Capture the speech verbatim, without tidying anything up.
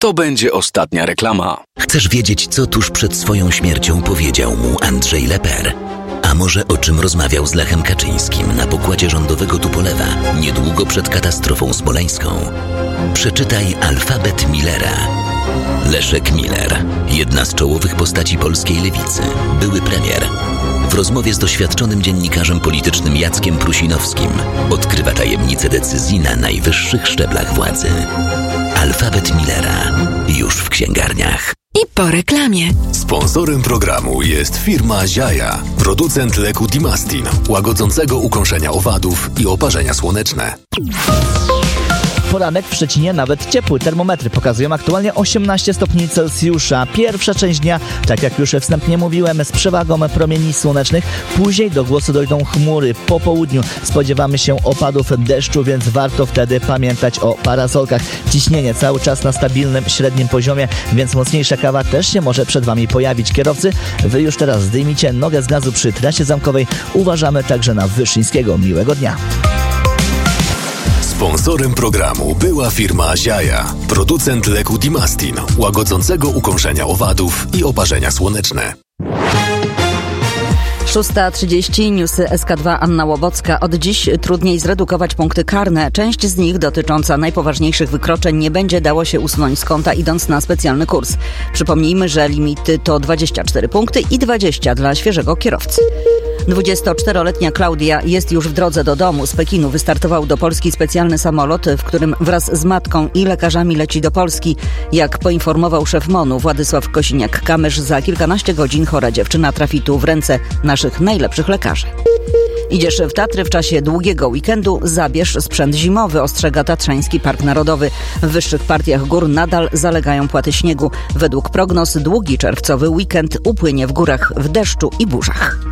to będzie ostatnia reklama. Chcesz wiedzieć, co tuż przed swoją śmiercią powiedział mu Andrzej Leper? A może o czym rozmawiał z Lechem Kaczyńskim na pokładzie rządowego Tupolewa niedługo przed katastrofą smoleńską? Przeczytaj Alfabet Millera. Leszek Miller, jedna z czołowych postaci polskiej lewicy, były premier. W rozmowie z doświadczonym dziennikarzem politycznym Jackiem Prusinowskim odkrywa tajemnice decyzji na najwyższych szczeblach władzy. Alfabet Millera już w księgarniach. I po reklamie. Sponsorem programu jest firma Ziaja, producent leku Dimastin, łagodzącego ukąszenia owadów i oparzenia słoneczne. Poranek w Szczecinie nawet ciepły. Termometry pokazują aktualnie osiemnaście stopni Celsjusza. Pierwsza część dnia, tak jak już wstępnie mówiłem, z przewagą promieni słonecznych. Później do głosu dojdą chmury. Po południu spodziewamy się opadów deszczu, więc warto wtedy pamiętać o parasolkach. Ciśnienie cały czas na stabilnym, średnim poziomie, więc mocniejsza kawa też się może przed Wami pojawić. Kierowcy, Wy już teraz zdejmijcie nogę z gazu przy trasie zamkowej. Uważamy także na Wyszyńskiego. Miłego dnia. Sponsorem programu była firma Ziaja, producent leku Dimastin, łagodzącego ukąszenia owadów i oparzenia słoneczne. szósta trzydzieści, newsy S K dwa, Anna Łobocka. Od dziś trudniej zredukować punkty karne. Część z nich dotycząca najpoważniejszych wykroczeń nie będzie dało się usunąć z konta, idąc na specjalny kurs. Przypomnijmy, że limity to dwadzieścia cztery punkty i dwadzieścia dla świeżego kierowcy. dwudziestoczteroletnia Klaudia jest już w drodze do domu. Z Pekinu wystartował do Polski specjalny samolot, w którym wraz z matką i lekarzami leci do Polski. Jak poinformował szef MON-u Władysław Kosiniak-Kamysz, za kilkanaście godzin chora dziewczyna trafi tu w ręce naszych najlepszych lekarzy. Idziesz w Tatry w czasie długiego weekendu, zabierz sprzęt zimowy, ostrzega Tatrzański Park Narodowy. W wyższych partiach gór nadal zalegają płaty śniegu. Według prognoz długi czerwcowy weekend upłynie w górach w deszczu i burzach.